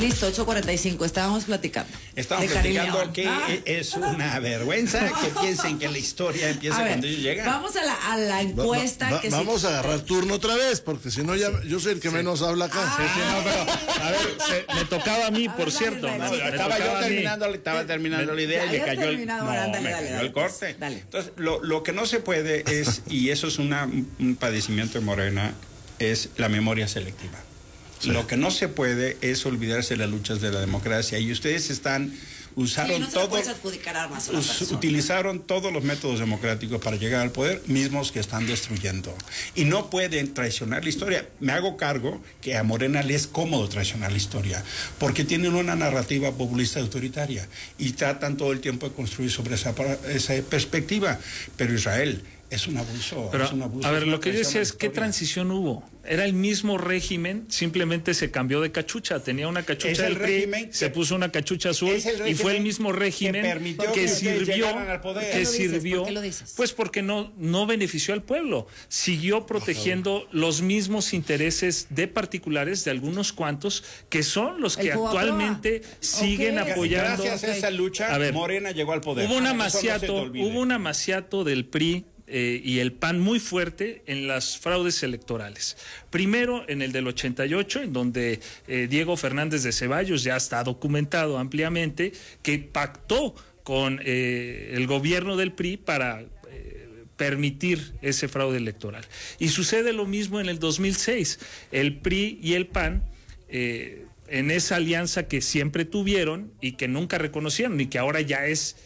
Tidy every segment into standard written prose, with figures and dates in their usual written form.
Listo, 8:45, estábamos platicando. Estamos platicando que es una vergüenza que piensen que la historia empieza cuando ellos llegan. Vamos a la encuesta. Vamos a agarrar turno otra vez, porque si no, yo soy el que menos habla acá. A ver, me tocaba a mí, por cierto. Estaba terminando la idea y me cayó el corte. Dale. Entonces, lo que no se puede es, y eso es un padecimiento de Morena, es la memoria selectiva. Sí. Lo que no se puede es olvidarse de las luchas de la democracia, y ustedes utilizaron todos los métodos democráticos para llegar al poder, mismos que están destruyendo. Y no pueden traicionar la historia. Me hago cargo que a Morena le es cómodo traicionar la historia, porque tienen una narrativa populista autoritaria y tratan todo el tiempo de construir sobre esa perspectiva. Pero Israel, es un abuso. Pero, es un abuso. A ver, lo que yo decía es, ¿qué transición hubo? Era el mismo régimen, simplemente se cambió de cachucha. Tenía una cachucha del PRI, se puso una cachucha azul, y fue el mismo régimen que sirvió. ¿Por qué lo dices? Pues porque no benefició al pueblo. Siguió protegiendo los mismos intereses de particulares, de algunos cuantos, que son los que actualmente siguen apoyando. Gracias a esa lucha, Morena llegó al poder. Hubo un amaciato del PRI y el PAN muy fuerte en las fraudes electorales. Primero en el del 88, en donde Diego Fernández de Ceballos, ya está documentado ampliamente, que pactó con el gobierno del PRI para permitir ese fraude electoral. Y sucede lo mismo en el 2006. El PRI y el PAN, en esa alianza que siempre tuvieron y que nunca reconocieron y que ahora ya es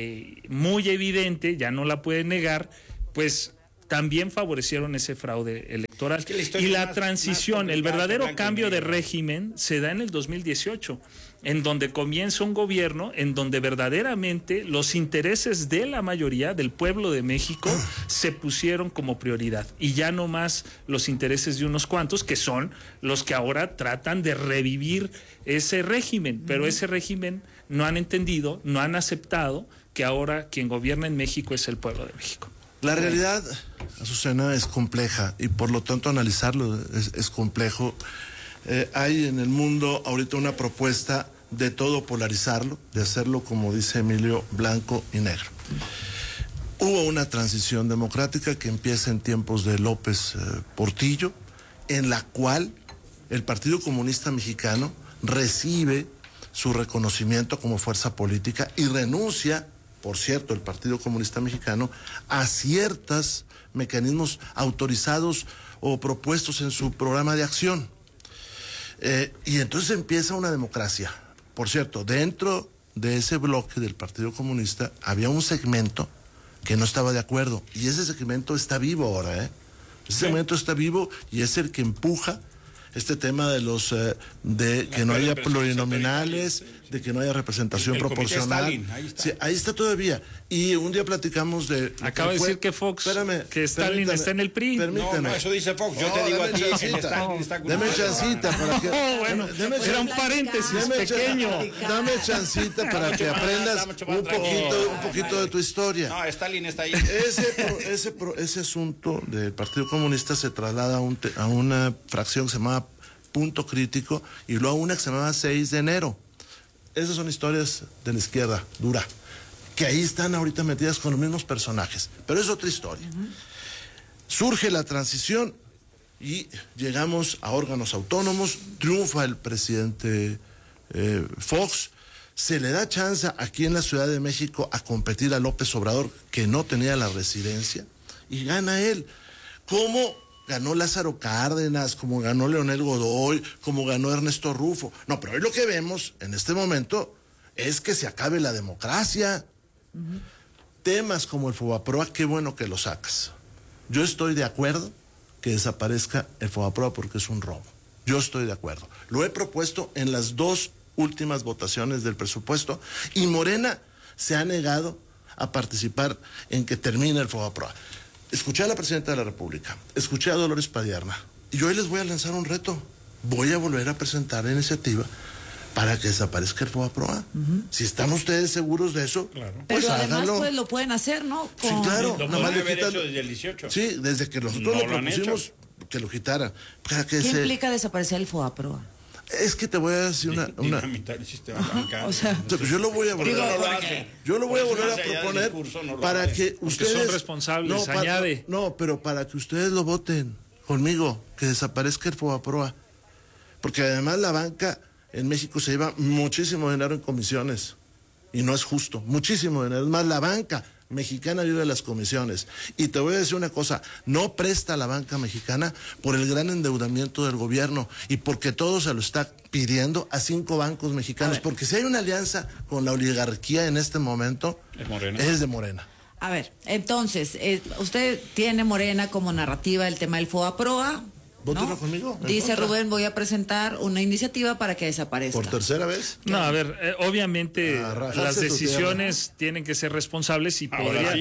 muy evidente, ya no la pueden negar, pues también favorecieron ese fraude electoral. Y la transición, el verdadero cambio de régimen se da en el 2018, en donde comienza un gobierno en donde verdaderamente los intereses de la mayoría del pueblo de México se pusieron como prioridad, y ya no más los intereses de unos cuantos, que son los que ahora tratan de revivir ese régimen, pero ese régimen no han entendido, no han aceptado que ahora quien gobierna en México es el pueblo de México. La realidad, Azucena, es compleja, y por lo tanto analizarlo es complejo. Hay en el mundo ahorita una propuesta de todo polarizarlo, de hacerlo, como dice Emilio, blanco y negro. Hubo una transición democrática que empieza en tiempos de López Portillo, en la cual el Partido Comunista Mexicano recibe su reconocimiento como fuerza política y renuncia, por cierto, el Partido Comunista Mexicano, a ciertos mecanismos autorizados o propuestos en su programa de acción. Y entonces empieza una democracia. Por cierto, dentro de ese bloque del Partido Comunista había un segmento que no estaba de acuerdo, y ese segmento está vivo ahora, Ese segmento está vivo y es el que empuja este tema de que no haya plurinominales, de que no haya representación proporcional. Ahí está todavía. Y un día platicamos de... Acaba de decir que Fox, que Stalin está en el PRI. No, eso dice Fox. Yo te digo a ti, deme chancita para que... Era un paréntesis pequeño. Dame chancita para que aprendas un poquito de tu historia. No, Stalin está ahí. Ese asunto del Partido Comunista se traslada a una fracción que se llamaba Punto Crítico, y luego una que se llamaba 6 de enero. Esas son historias de la izquierda dura, que ahí están ahorita metidas con los mismos personajes, pero es otra historia. Surge la transición y llegamos a órganos autónomos, triunfa el presidente Fox, se le da chance aquí en la Ciudad de México a competir a López Obrador, que no tenía la residencia, y gana él. ¿Cómo ganó Lázaro Cárdenas, como ganó Leonel Godoy, como ganó Ernesto Rufo? No, pero hoy lo que vemos en este momento es que se acabe la democracia. Temas como el Fobaproa, qué bueno que lo sacas. Yo estoy de acuerdo que desaparezca el Fobaproa porque es un robo. Yo estoy de acuerdo. Lo he propuesto en las 2 últimas votaciones del presupuesto, y Morena se ha negado a participar en que termine el Fobaproa. Escuché a la presidenta de la República, escuché a Dolores Padierna, y hoy les voy a lanzar un reto. Voy a volver a presentar la iniciativa para que desaparezca el Fobaproa. Si están ustedes seguros de eso, claro. Pues pero además háganlo. Pues lo pueden hacer, ¿no? Sí, claro. Lo pueden haber hecho desde el 18. Sí, desde que nosotros lo propusimos que lo quitaran. ¿Qué implica desaparecer el Fobaproa? Es que te voy a decir una... Dinamitar el sistema bancario. O sea, yo lo voy a volver a proponer para que ustedes... son responsables, añade. Pero para que ustedes lo voten conmigo, que desaparezca el FOBAPROA. Porque además la banca en México se lleva muchísimo dinero en comisiones. Y no es justo, muchísimo dinero. Es más, la banca mexicana vive de las comisiones. Y te voy a decir una cosa, no presta la banca mexicana por el gran endeudamiento del gobierno y porque todo se lo está pidiendo a 5 bancos mexicanos. Porque si hay una alianza con la oligarquía en este momento, es de Morena. A ver, entonces, usted tiene Morena como narrativa el tema del FOBAPROA. Vótelo conmigo. Dice Rubén, voy a presentar una iniciativa para que desaparezca. ¿Por tercera vez? No, a ver, obviamente las decisiones tienen que ser responsables y podría...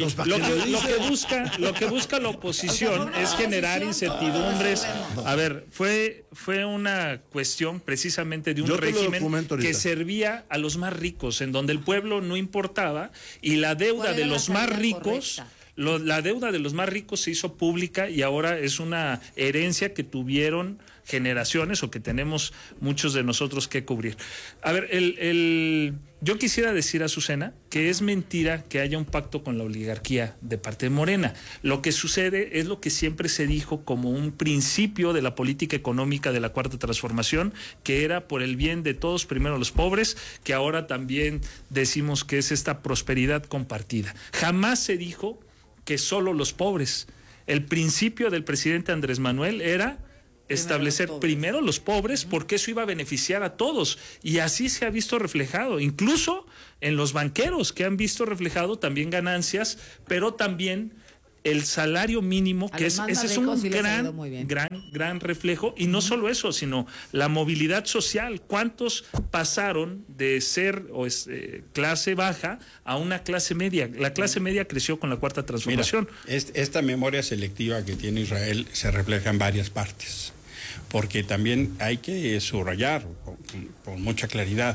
Lo que busca la oposición es generar incertidumbres. A ver, fue una cuestión precisamente de un régimen que servía a los más ricos, en donde el pueblo no importaba y la deuda de los más ricos... La deuda de los más ricos se hizo pública y ahora es una herencia que tuvieron generaciones o que tenemos muchos de nosotros que cubrir. A ver, yo quisiera decir a Azucena que es mentira que haya un pacto con la oligarquía de parte de Morena. Lo que sucede es lo que siempre se dijo como un principio de la política económica de la Cuarta Transformación, que era por el bien de todos, primero los pobres, que ahora también decimos que es esta prosperidad compartida. Jamás se dijo que solo los pobres. El principio del presidente Andrés Manuel era establecer primero los pobres porque eso iba a beneficiar a todos y así se ha visto reflejado, incluso en los banqueros que han visto reflejado también ganancias, pero también el salario mínimo, que ese es un gran reflejo, y no solo eso, sino la movilidad social. ¿Cuántos pasaron de ser clase baja a una clase media? La clase media creció con la Cuarta Transformación. Mira, esta memoria selectiva que tiene Israel se refleja en varias partes, porque también hay que subrayar con mucha claridad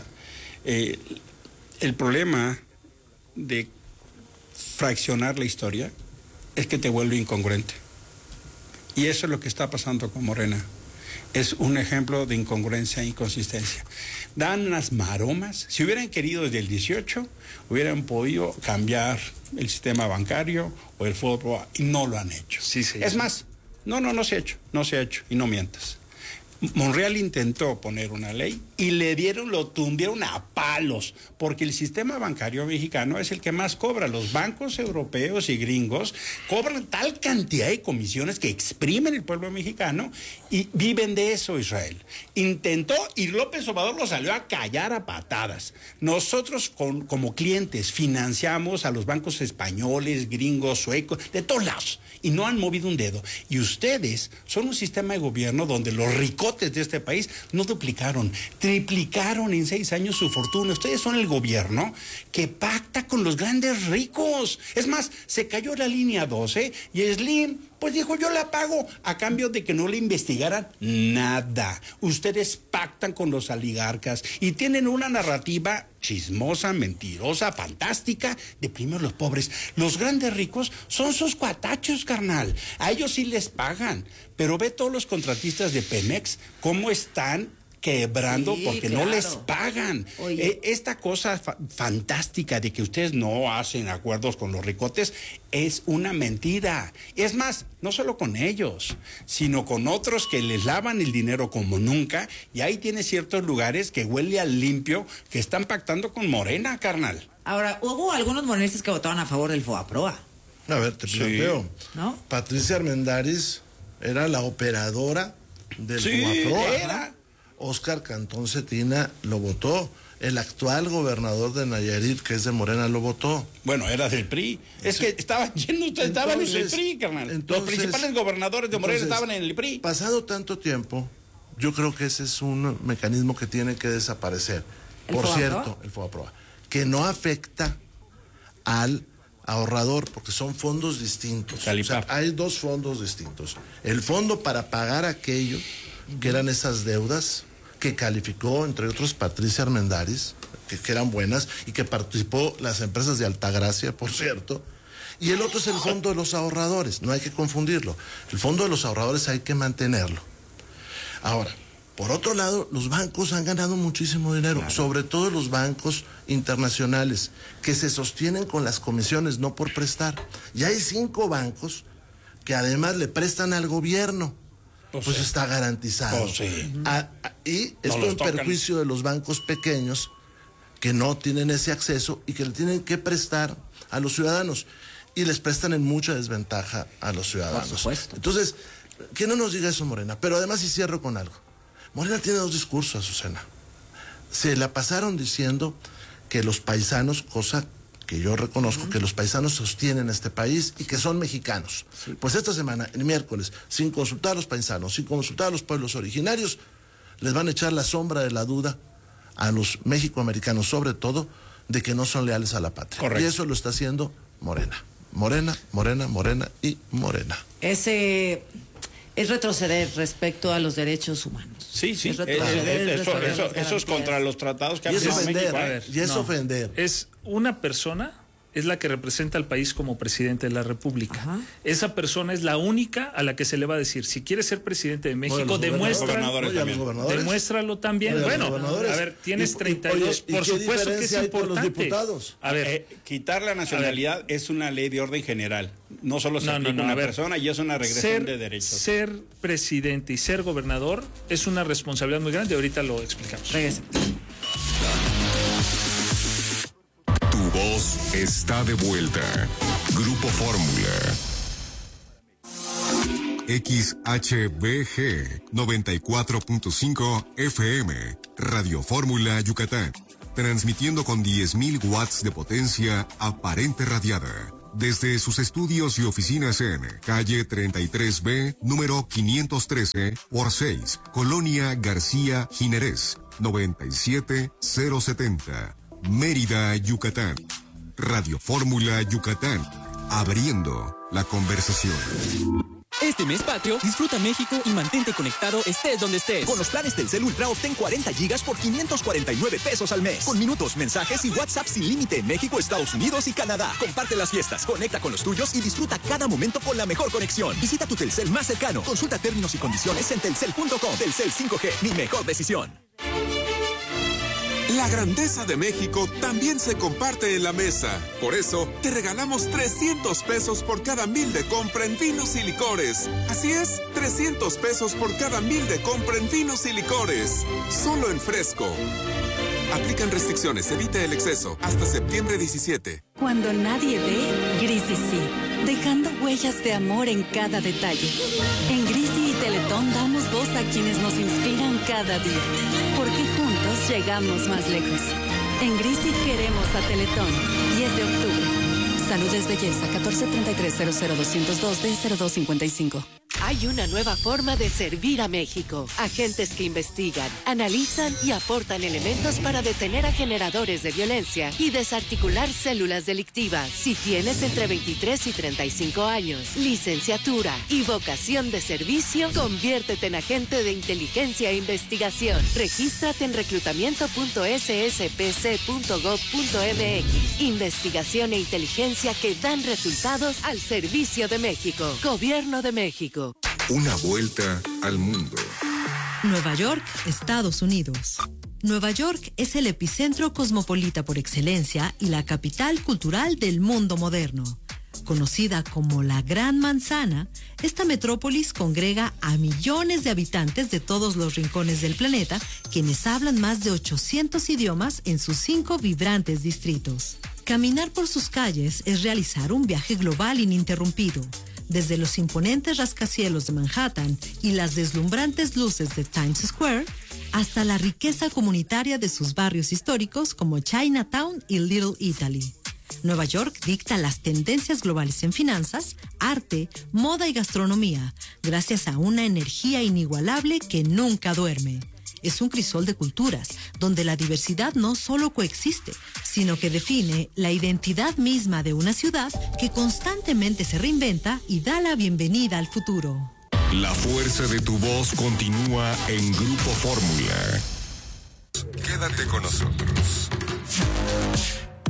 el problema de fraccionar la historia es que te vuelve incongruente. Y eso es lo que está pasando con Morena. Es un ejemplo de incongruencia e inconsistencia. Dan unas maromas. Si hubieran querido desde el 18, hubieran podido cambiar el sistema bancario o el fútbol, y no lo han hecho. Es más, no se ha hecho, y no mientas. Monreal intentó poner una ley y lo tundieron a palos, porque el sistema bancario mexicano es el que más cobra. Los bancos europeos y gringos cobran tal cantidad de comisiones que exprimen el pueblo mexicano y viven de eso. Israel intentó y López Obrador lo salió a callar a patadas. Nosotros como clientes financiamos a los bancos españoles, gringos, suecos, de todos lados, y no han movido un dedo. Y ustedes son un sistema de gobierno donde los ricotes de este país no duplicaron, triplicaron en 6 años su fortuna. Ustedes son el gobierno que pacta con los grandes ricos. Es más, se cayó la línea 12 y Slim pues dijo, yo la pago a cambio de que no le investigaran nada. Ustedes pactan con los oligarcas y tienen una narrativa chismosa, mentirosa, fantástica, de primero los pobres. Los grandes ricos son sus cuatachos, carnal. A ellos sí les pagan. Pero ve todos los contratistas de Pemex cómo están quebrando porque no les pagan. Esta cosa fantástica de que ustedes no hacen acuerdos con los ricotes es una mentira. Es más, no solo con ellos, sino con otros que les lavan el dinero como nunca, y ahí tiene ciertos lugares que huele al limpio que están pactando con Morena, carnal. Ahora, hubo algunos morenistas que votaban a favor del FOBAPROA. A ver, te planteo. ¿No? Patricia Armendáriz era la operadora del FOBAPROA. Era. Óscar Cantón Cetina lo votó. El actual gobernador de Nayarit, que es de Morena, lo votó. Bueno, era del PRI. Es que estaban en el PRI, carnal. Los principales gobernadores de Morena estaban en el PRI. Pasado tanto tiempo, yo creo que ese es un mecanismo que tiene que desaparecer. Por cierto, el FOBAPROA, que no afecta al ahorrador, porque son fondos distintos. O sea, hay 2 fondos distintos. El fondo para pagar aquello que eran esas deudas que calificó, entre otros, Patricia Armendáriz, que eran buenas, y que participó las empresas de Altagracia, por cierto. Y el otro es el fondo de los ahorradores, no hay que confundirlo. El fondo de los ahorradores hay que mantenerlo. Ahora, Por otro lado, los bancos han ganado muchísimo dinero, claro, sobre todo los bancos internacionales, que se sostienen con las comisiones, no por prestar. Y hay 5 bancos que además le prestan al gobierno. Pues sí, está garantizado. Pues sí. Y esto en perjuicio de los bancos pequeños que no tienen ese acceso y que le tienen que prestar a los ciudadanos. Y les prestan en mucha desventaja a los ciudadanos. Por supuesto. Entonces, que no nos diga eso, Morena. Pero además, y cierro con algo. Morena tiene 2 discursos, Azucena. Se la pasaron diciendo que los paisanos, cosa que yo reconozco, que los paisanos sostienen este país y que son mexicanos. Sí. Pues esta semana, el miércoles, sin consultar a los paisanos, sin consultar a los pueblos originarios, les van a echar la sombra de la duda a los mexicoamericanos, sobre todo, de que no son leales a la patria. Correcto. Y eso lo está haciendo Morena. Morena, Morena, Morena y Morena. Ese es retroceder respecto a los derechos humanos. Sí. Eso es contra los tratados que ha firmado México. Y es ofender. Es una persona, es la que representa al país como presidente de la República. Ajá. Esa persona es la única a la que se le va a decir, si quieres ser presidente de México, demuéstralo también. Bueno, a ver, tienes 32, por supuesto que es importante. Los diputados? A ver, quitar la nacionalidad es una ley de orden general. No solo se aplica a una persona y es una regresión de derechos. Ser presidente y ser gobernador es una responsabilidad muy grande. Ahorita lo explicamos. Tu voz está de vuelta. Grupo Fórmula. XHBG 94.5 FM. Radio Fórmula Yucatán. Transmitiendo con 10.000 watts de potencia aparente radiada. Desde sus estudios y oficinas en calle 33B, número 513 por 6, Colonia García Jiménez, 97070, Mérida, Yucatán. Radio Fórmula Yucatán, abriendo la conversación. Este mes patrio, disfruta México y mantente conectado estés donde estés. Con los planes Telcel Ultra obtén 40 gigas por 549 pesos al mes. Con minutos, mensajes y WhatsApp sin límite en México, Estados Unidos y Canadá. Comparte las fiestas, conecta con los tuyos y disfruta cada momento con la mejor conexión. Visita tu Telcel más cercano. Consulta términos y condiciones en telcel.com. Telcel 5G, mi mejor decisión. La grandeza de México también se comparte en la mesa. Por eso, te regalamos 300 pesos por cada 1,000 de compra en vinos y licores. Así es, 300 pesos por cada 1,000 de compra en vinos y licores. Solo en Fresco. Aplican restricciones, evita el exceso. Hasta septiembre 17. Cuando nadie ve, Grisi sí. Dejando huellas de amor en cada detalle. En Grisi y Teletón damos voz a quienes nos inspiran cada día. Porque juntos llegamos más lejos. En Grisi queremos a Teletón. 10 de octubre. Salud es belleza. 1433-00202-D0255. Hay una nueva forma de servir a México. Agentes que investigan, analizan y aportan elementos para detener a generadores de violencia y desarticular células delictivas. Si tienes entre 23 y 35 años, licenciatura y vocación de servicio, conviértete en agente de inteligencia e investigación. Regístrate en reclutamiento.sspc.gov.mx. Investigación e inteligencia que dan resultados al servicio de México. Gobierno de México. Una vuelta al mundo. Nueva York, Estados Unidos. Nueva York es el epicentro cosmopolita por excelencia y la capital cultural del mundo moderno. Conocida como la Gran Manzana, esta metrópolis congrega a millones de habitantes de todos los rincones del planeta, quienes hablan más de 800 idiomas en sus 5 vibrantes distritos. Caminar por sus calles es realizar un viaje global ininterrumpido. Desde los imponentes rascacielos de Manhattan y las deslumbrantes luces de Times Square, hasta la riqueza comunitaria de sus barrios históricos como Chinatown y Little Italy. Nueva York dicta las tendencias globales en finanzas, arte, moda y gastronomía, gracias a una energía inigualable que nunca duerme. Es un crisol de culturas, donde la diversidad no solo coexiste, sino que define la identidad misma de una ciudad que constantemente se reinventa y da la bienvenida al futuro. La fuerza de tu voz continúa en Grupo Fórmula. Quédate con nosotros.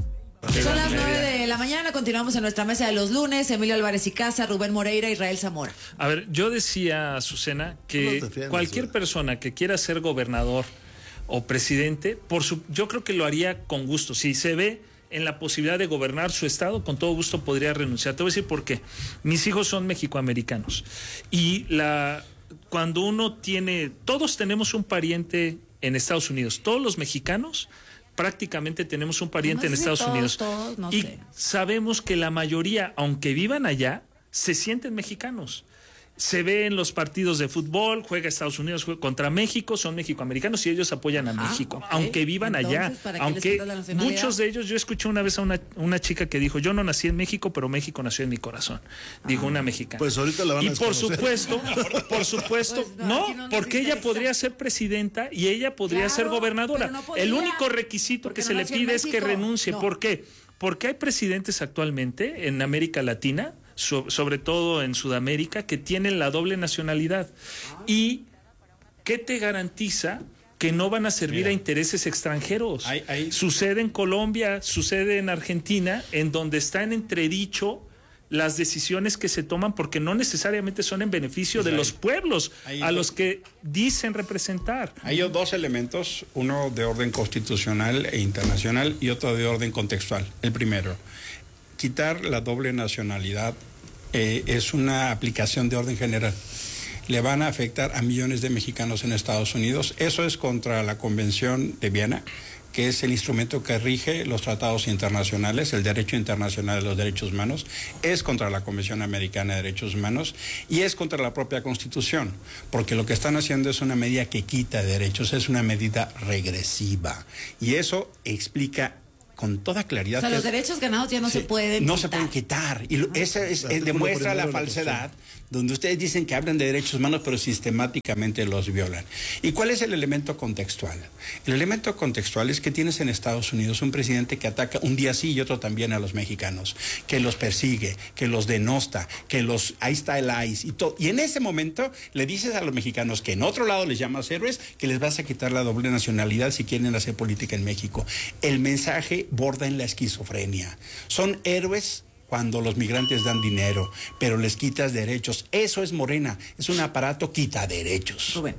Son las 9 de la mañana, continuamos en nuestra mesa de los lunes. Emilio Álvarez y Casa, Rubén Moreira, Israel Zamora. A ver, yo decía, Azucena, que cualquier persona que quiera ser gobernador o presidente, yo creo que lo haría con gusto. Si se ve en la posibilidad de gobernar su estado, con todo gusto podría renunciar. Te voy a decir por qué. Mis hijos son mexicoamericanos y cuando uno todos tenemos un pariente en Estados Unidos, todos los mexicanos prácticamente tenemos un pariente en Estados Unidos. Y sabemos que la mayoría, aunque vivan allá, se sienten mexicanos. Se ve en los partidos de fútbol, juega Estados Unidos contra México, son mexicoamericanos y ellos apoyan a México, aunque vivan allá. Aunque muchos de ellos, yo escuché una vez a una chica que dijo, yo no nací en México, pero México nació en mi corazón. Dijo una mexicana. Pues ahorita la van a desconocer. Por supuesto, pues no, porque ella podría ser presidenta y ella podría ser gobernadora. El único requisito que se le pide es que renuncie. ¿Por qué? Porque hay presidentes actualmente en América Latina, sobre todo en Sudamérica, que tienen la doble nacionalidad. ¿Y qué te garantiza que no van a servir a intereses extranjeros? Sucede en Colombia, sucede en Argentina, en donde está en entredicho las decisiones que se toman, porque no necesariamente son en beneficio de los pueblos a los que dicen representar. Hay dos elementos, uno de orden constitucional e internacional y otro de orden contextual. El primero, quitar la doble nacionalidad es una aplicación de orden general. Le van a afectar a millones de mexicanos en Estados Unidos. Eso es contra la Convención de Viena, que es el instrumento que rige los tratados internacionales, el derecho internacional de los derechos humanos, es contra la Convención Americana de Derechos Humanos y es contra la propia Constitución, porque lo que están haciendo es una medida que quita derechos, es una medida regresiva. Y eso explica con toda claridad. O sea, los derechos ganados ya no se pueden quitar. Se pueden quitar. Y eso demuestra la falsedad, donde ustedes dicen que hablan de derechos humanos, pero sistemáticamente los violan. ¿Y cuál es el elemento contextual? El elemento contextual es que tienes en Estados Unidos un presidente que ataca un día sí y otro también a los mexicanos, que los persigue, que los denosta, ahí está el ICE y todo. Y en ese momento le dices a los mexicanos que en otro lado les llamas héroes, que les vas a quitar la doble nacionalidad si quieren hacer política en México. El mensaje borda en la esquizofrenia. Son héroes cuando los migrantes dan dinero, pero les quitas derechos. Eso es Morena, es un aparato quita derechos. Rubén.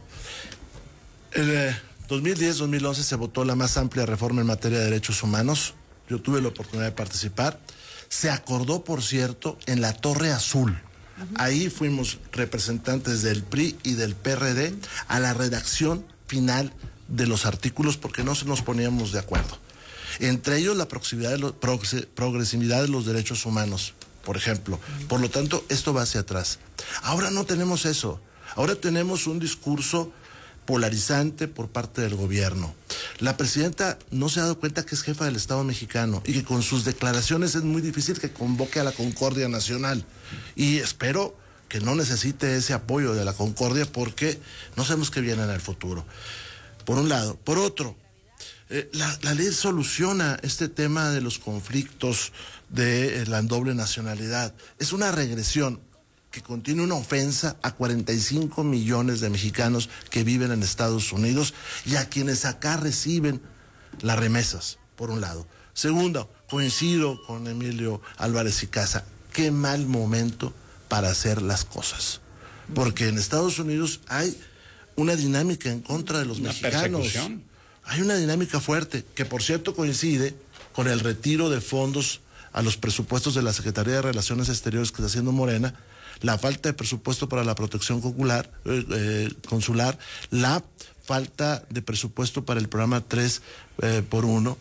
En 2010-2011 se votó la más amplia reforma en materia de derechos humanos. Yo tuve la oportunidad de participar. Se acordó, por cierto, en la Torre Azul. Ahí fuimos representantes del PRI y del PRD a la redacción final de los artículos porque no nos poníamos de acuerdo. Entre ellos la progresividad de los derechos humanos, por ejemplo. Por lo tanto, esto va hacia atrás. Ahora no tenemos eso. Ahora tenemos un discurso polarizante por parte del gobierno. La presidenta no se ha dado cuenta que es jefa del Estado mexicano y que con sus declaraciones es muy difícil que convoque a la concordia nacional. Y espero que no necesite ese apoyo de la concordia porque no sabemos qué viene en el futuro. Por un lado. Por otro, la ley soluciona este tema de los conflictos de la doble nacionalidad. Es una regresión que contiene una ofensa a 45 millones de mexicanos que viven en Estados Unidos y a quienes acá reciben las remesas, por un lado. Segundo, coincido con Emilio Álvarez y Casa. Qué mal momento para hacer las cosas. Porque en Estados Unidos hay una dinámica en contra de los mexicanos. ¿Persecución? Hay una dinámica fuerte, que por cierto coincide con el retiro de fondos a los presupuestos de la Secretaría de Relaciones Exteriores que está haciendo Morena, la falta de presupuesto para la protección consular, la falta de presupuesto para el programa 3x1.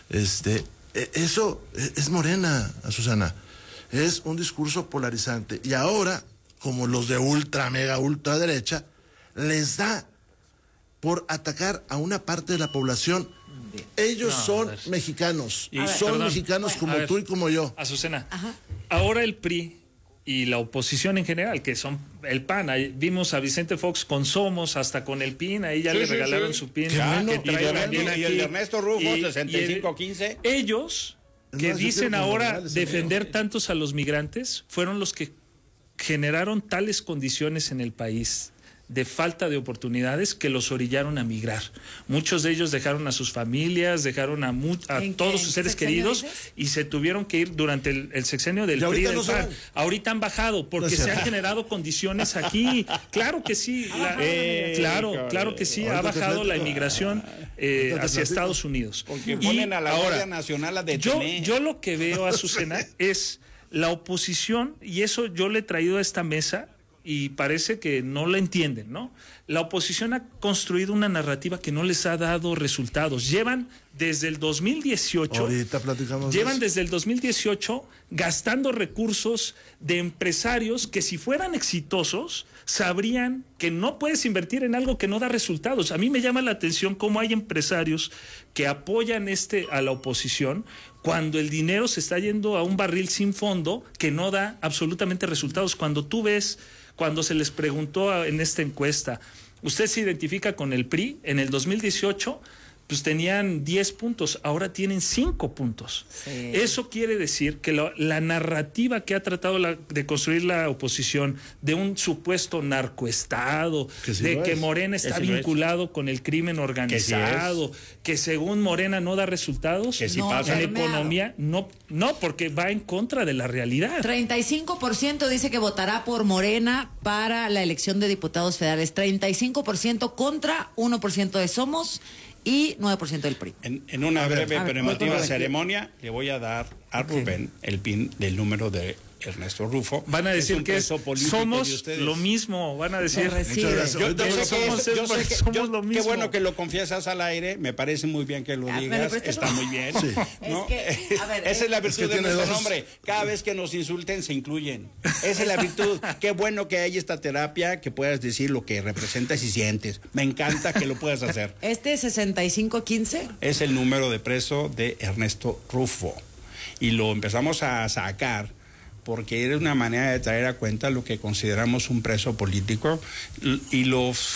Eso es Morena, Susana. Es un discurso polarizante. Y ahora, como los de ultra, mega, ultraderecha, les da por atacar a una parte de la población. Ellos son mexicanos. Y son mexicanos como tú y como yo. Azucena, ahora el PRI y la oposición en general, que son el PAN, ahí vimos a Vicente Fox con Somos, hasta con el PIN, ahí ya le regalaron su PIN. Y el Ernesto Rufo, 6515. Ellos, que dicen ahora defender tantos a los migrantes, fueron los que generaron tales condiciones en el país de falta de oportunidades que los orillaron a migrar. Muchos de ellos dejaron a sus familias, dejaron a todos sus seres queridos y se tuvieron que ir durante el sexenio del PRI. Ahorita han bajado porque se han generado condiciones aquí. Claro que sí, claro que sí, ha bajado la inmigración hacia Estados Unidos. Porque ponen a la Guardia Nacional a detener. Yo lo que veo, Azucena, es la oposición, y eso yo le he traído a esta mesa, y parece que no la entienden, ¿no? La oposición ha construido una narrativa que no les ha dado resultados. Llevan desde el 2018, desde el 2018 gastando recursos de empresarios que, si fueran exitosos, sabrían que no puedes invertir en algo que no da resultados. A mí me llama la atención cómo hay empresarios que apoyan a la oposición cuando el dinero se está yendo a un barril sin fondo que no da absolutamente resultados. Cuando tú ves, cuando se les preguntó en esta encuesta, ¿usted se identifica con el PRI? En el 2018, pues tenían 10 puntos, ahora tienen 5 puntos. Sí. Eso quiere decir que la narrativa que ha tratado de construir la oposición de un supuesto narcoestado, que Morena está vinculado con el crimen organizado, que según Morena no da resultados, en economía, no, porque va en contra de la realidad. 35% dice que votará por Morena para la elección de diputados federales, 35% contra 1% de Somos y 9% del PRI. En una breve pero emotiva ceremonia le voy a dar a Rubén el pin del número de Ernesto Rufo. Van a decir que somos lo mismo, van a decir. Qué bueno que lo confiesas al aire, me parece muy bien que lo digas, está muy bien. Sí. ¿No? Esa es la virtud de nuestro nombre. Cada vez que nos insulten se incluyen. Esa es la virtud. Qué bueno que hay esta terapia, que puedas decir lo que representas y sientes. Me encanta que lo puedas hacer. ¿Este 6515? Es el número de preso de Ernesto Rufo. Y lo empezamos a sacar porque era una manera de traer a cuenta lo que consideramos un preso político, y los